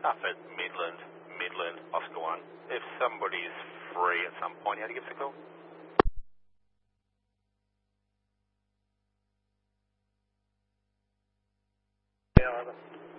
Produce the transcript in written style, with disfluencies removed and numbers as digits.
Alfred, Midland, Oscar 1. If somebody's free at some point, how do you give us a call? Yeah,